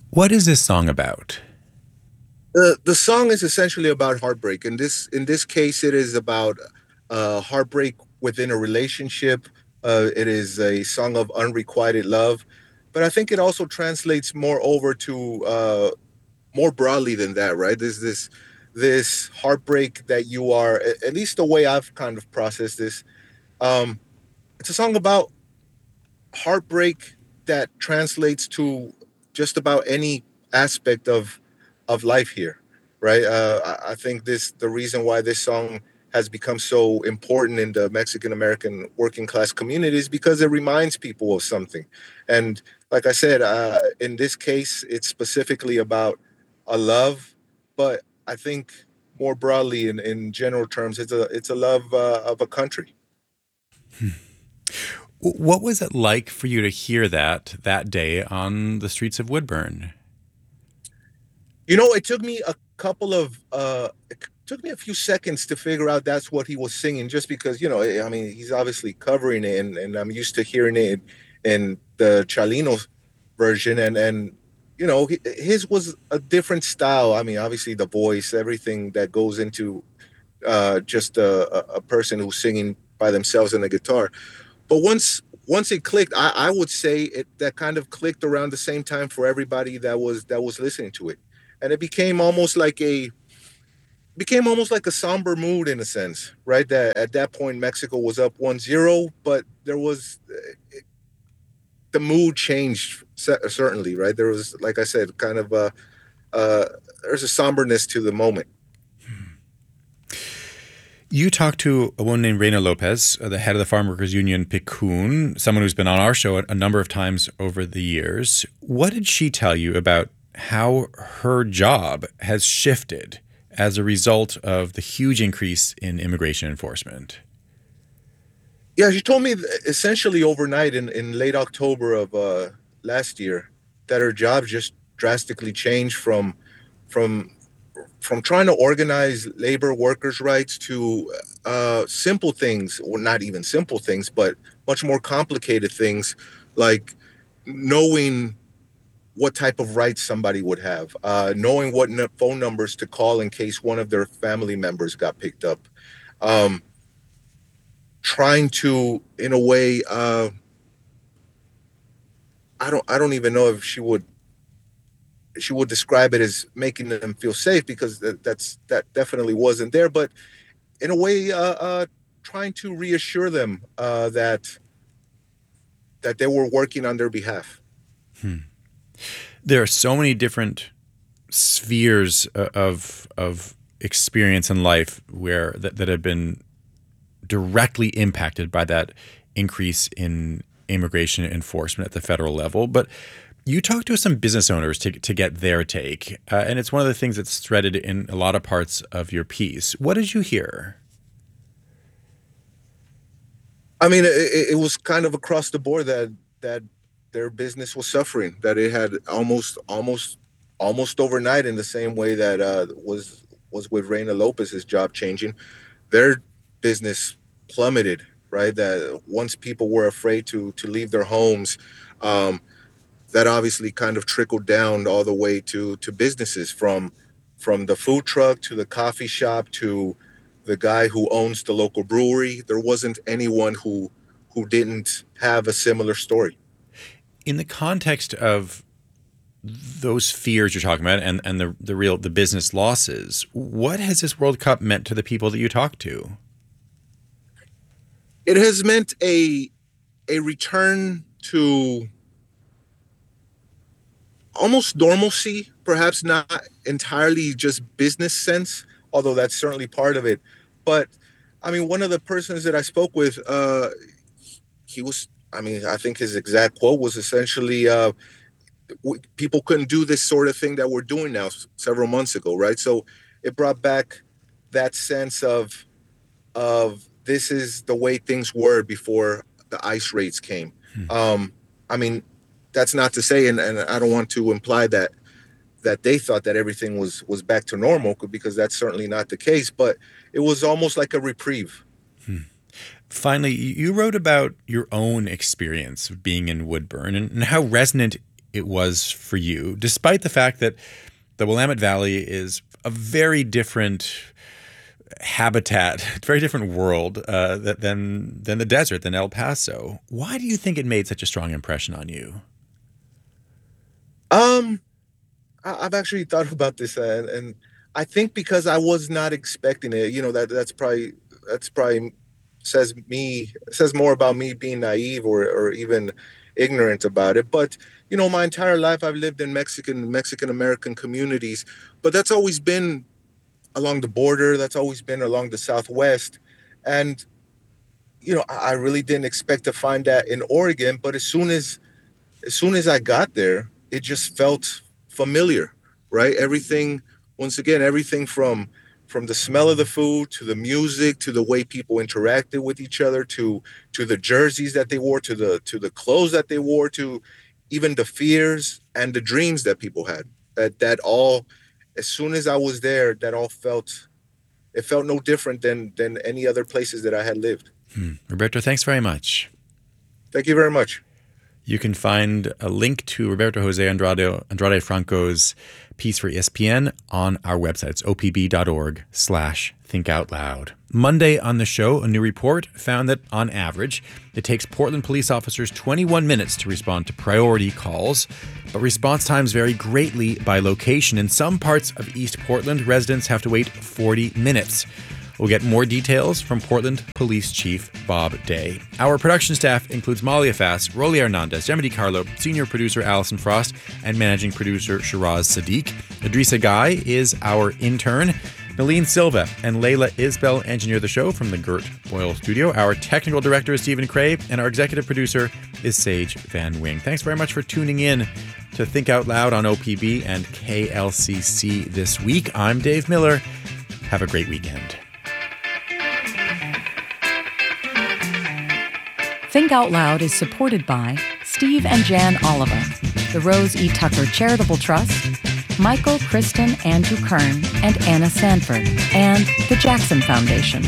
What is this song about? The song is essentially about heartbreak. In this case, it is about heartbreak within a relationship. It is a song of unrequited love, but I think it also translates more over to more broadly than that, right? There's this heartbreak that you are, at least the way I've kind of processed this. Um, it's a song about heartbreak that translates to just about any aspect of life here, right? I think this the reason why this song has become so important in the Mexican American working class community is because it reminds people of something. And like I said, in this case, it's specifically about a love, but I think more broadly, in general terms, it's a love of a country. What was it like for you to hear that day on the streets of Woodburn? It took me a couple of it took me a few seconds to figure out that's what he was singing, just because, I mean, he's obviously covering it, and I'm used to hearing it in the Chalino version, and his was a different style. I mean, obviously the voice, everything that goes into just a person who's singing by themselves on the guitar. But once it clicked, I would say it that kind of clicked around the same time for everybody that was listening to it, and it became almost like a somber mood in a sense, right? That at that point Mexico was up 1-0, but there was the mood changed certainly, right? There was, like I said, kind of uh, there's a somberness to the moment. You talked to a woman named Reina Lopez, the head of the Farm Workers Union Picun, someone who's been on our show a number of times over the years. What did she tell you about how her job has shifted as a result of the huge increase in immigration enforcement? Yeah, she told me essentially overnight in late October of last year that her job just drastically changed from from trying to organize labor workers' rights to simple things, or not even simple things, but much more complicated things, like knowing what type of rights somebody would have, knowing what phone numbers to call in case one of their family members got picked up, um, trying to, in a way, I don't even know if she would describe it as making them feel safe, because that definitely wasn't there, but in a way, trying to reassure them that they were working on their behalf. There are so many different spheres of experience in life where that have been directly impacted by that increase in immigration enforcement at the federal level. But you talked to some business owners to get their take, and it's one of the things that's threaded in a lot of parts of your piece. What did you hear? I mean, it was kind of across the board that their business was suffering, that it had almost overnight, in the same way that was with Reina Lopez's job changing. Their business plummeted, right? That once people were afraid to leave their homes, um, that obviously kind of trickled down all the way to businesses, from the food truck to the coffee shop to the guy who owns the local brewery. There wasn't anyone who didn't have a similar story. In the context of those fears you're talking about and the business losses, what has this World Cup meant to the people that you talk to? It has meant a return to almost normalcy, perhaps not entirely just business sense, although that's certainly part of it. But I mean, one of the persons that I spoke with, he was, I mean, I think his exact quote was essentially, people couldn't do this sort of thing that we're doing now several months ago, right? So it brought back that sense of this is the way things were before the ice raids came. I mean, that's not to say, and I don't want to imply that they thought that everything was back to normal, because that's certainly not the case. But it was almost like a reprieve. Finally, you wrote about your own experience of being in Woodburn and how resonant it was for you, despite the fact that the Willamette Valley is a very different habitat, very different world than the desert, than El Paso. Why do you think it made such a strong impression on you? I've actually thought about this, and I think because I was not expecting it. That's probably says more about me being naive or even ignorant about it. But my entire life I've lived in Mexican American communities, but that's always been along the border. That's always been along the Southwest, and I really didn't expect to find that in Oregon. But as soon as I got there, it just felt familiar, right? Everything from the smell of the food to the music to the way people interacted with each other to the jerseys that they wore to the clothes that they wore to even the fears and the dreams that people had. That all, as soon as I was there, that all felt no different than any other places that I had lived. Roberto, thanks very much. Thank you very much. You can find a link to Roberto Jose Andrade Franco's piece for ESPN on our website. It's opb.org/thinkoutloud. Monday on the show, a new report found that on average, it takes Portland police officers 21 minutes to respond to priority calls, but response times vary greatly by location. In some parts of East Portland, residents have to wait 40 minutes. We'll get more details from Portland Police Chief Bob Day. Our production staff includes Malia Fass, Rolly Hernandez, Gemma DiCarlo, Senior Producer Allison Frost, and Managing Producer Shiraz Sadiq. Idrissa Guy is our intern. Nalene Silva and Layla Isbell engineer the show from the Gert Boyle Studio. Our technical director is Stephen Cray, and our executive producer is Sage Van Wing. Thanks very much for tuning in to Think Out Loud on OPB and KLCC this week. I'm Dave Miller. Have a great weekend. Think Out Loud is supported by Steve and Jan Oliva, the Rose E. Tucker Charitable Trust, Michael, Kristen, Andrew Kern, and Anna Sanford, and the Jackson Foundation.